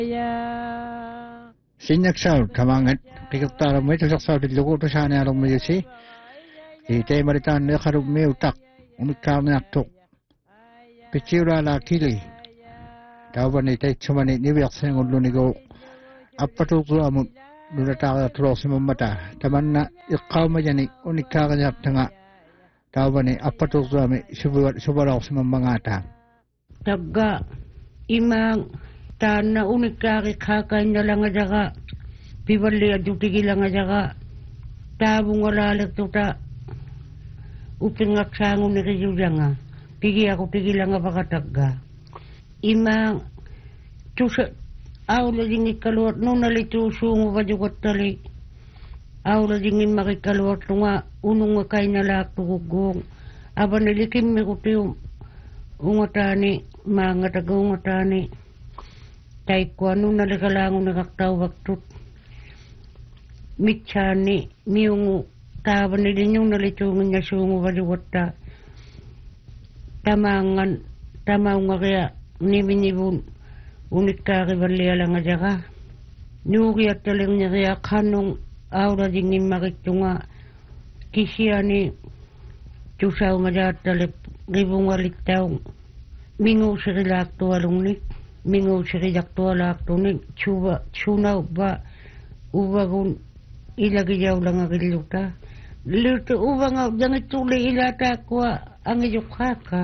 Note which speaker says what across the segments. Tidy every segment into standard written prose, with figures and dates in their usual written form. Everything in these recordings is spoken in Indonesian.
Speaker 1: Sinaksaw tamangat kikutara mo ito saksaw dilugo to sana arong mo yusi ite maritan ne kharub me utak unikam naktok pichura la kili tawani te chumani nibiak sengon lunigo apatu ko am lunata tros mamata tamanna iqaw majani unikaga yak tanga tawani apatu ko am subara mangata
Speaker 2: tagga imang tana unikari kakanya lang ajaga pibali adutigi lang ajaga tabung alalak tuta upingak sangun ni kayudanga pigi ako tigi lang apakatagga imang tusa awla dingi kaluat nung nalito sungo bajugat tali awla dingi makikaluat lunga unong kay nalak tugugong aba nilikim mi kutiyong ungatani mga taga ungatani tay ko ano nalagalangon nagaktaw waktut mitchani miyong taban nilin yung nalitungin niya sungo waliwata tamangan nga kaya niminibun unik kakibaliya lang nga jaka nuki at taling niya kaya kanong awra dingin makitunga kisya ni tusaw nga jat talip ribong walitaw mingo sirilak tuwalong nik mingo sirijak tuwalak tunik chunaw ba ubagun ilagi jaw lang akiluta luto ubang aw dangit tuli ilata kwa ang iyukaka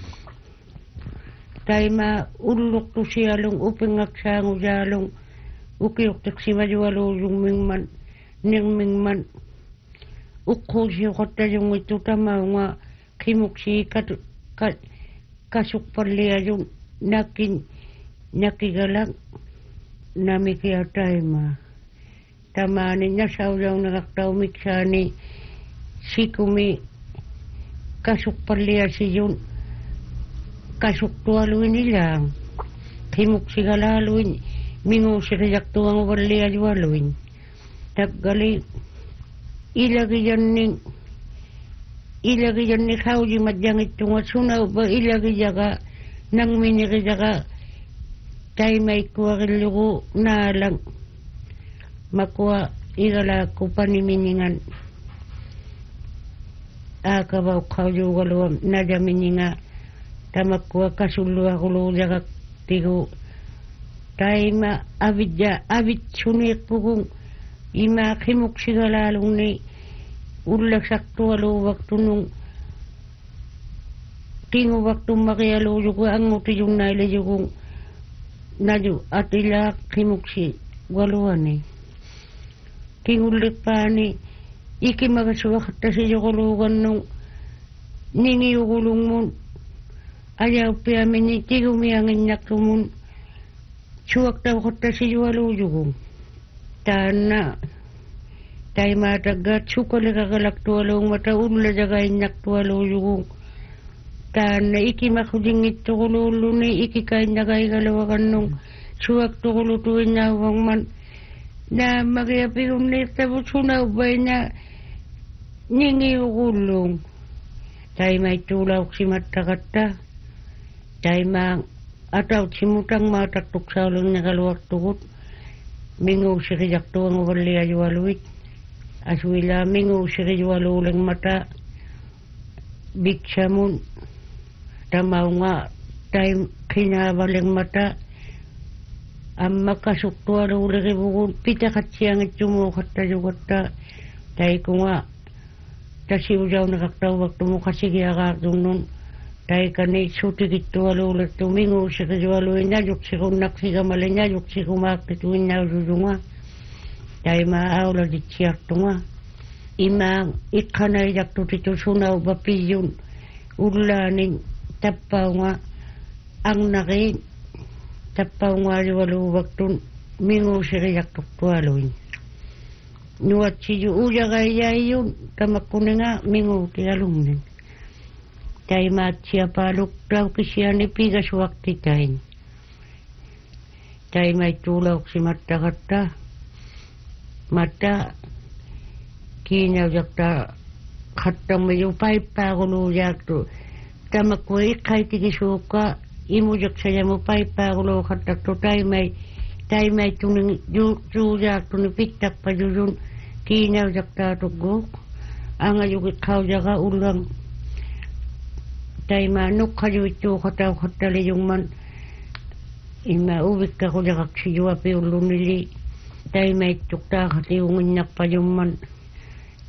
Speaker 2: tay ma uluk tu siyalong upingak sangu jalong ukiyok taksi majualo yung mingman ukho siya kata yung ito tama nga kimuksi kasukpaliya yung nakigalang nami kaya tayo ma tamanin niya sa ulang nakaktaw miksani sikumi kasukpaliya si yun kasuktualuin nilang kimuksi galaluin mingo sirayak tuwang waliya jualuin taggali ilagi yan ni kauji madyang itong sunaw ba ilagi jaga nang miniri jaga tay may kuwa kilugo na lang makuha igala ko paniminingan akabaw kauji ugaluam nadamininga tamakuha kasuluwa kulo jaga tigo tay ma abid sunik pugong ima kimuk sigalalong ni ulak sakto alo waktu nung tingo waktu makialo yuko ang uti yung naila yung naju atila kimuk si waluan ni tingulik pa ni iki magasuwak ta si yukulugan nung ningi yukulong mo ayaw piyamin ni tigo miyangin yak tumun suwak taw kata si yuwalo yung tana tay matagat sukali kagalak tuwalong mata ulla jagain nyak tuwalo yung tana iki makudingit tukululo ni iki kain nagay galawakan nung suwak tukulutuin niya wang man na magyapigong nitabo sunaw bay na ningi ukulong tay may tulaw si matakata tay mang ataw simutang mataktuk sa ulang nagalawak tukot mingo siriyak tuwang waliya juwaluit aswila mingo siriwalulang mata biksamun tamaw nga tay kinabaling mata ang makasuktuwa ulang ibukun pitakat siyang itumukat ta jugata tay ko nga tasiwjaw nakaktawag tumukasigi akakdung nun tay kani sutikit tuwalulat tumingo siriwaluin niya yuksikong naksigamalin niya yuksikong makituin niya udunga tay maawla di siyak tunga imang ikanay yakto tito sunaw bapiyun ulaning tapaw nga ang nakin tapaw nga liwaluwag tun mingo siriyak tuktualoin nuwat siyo uya kaya yun tamakuna nga mingo tialungnin tay mat siya paluk daw kisya ni pigas wakti tayo tay may tulaw si matakata mata kinaw jakta khatang mayo paipa kulo jakto tamakwe kay tigi suka imo jak saya mo paipa kulo khatak to tay may Taimai tuning juujak tuning pitak pajujun kinaw jakta tuguk. Anga yukit kau jaga ulang. Taima nuk kayu itu kota le yung man. Ima ubik ka ko jakak si juwa pi ulunili. Taimai tukta kati unginyak pa yung man.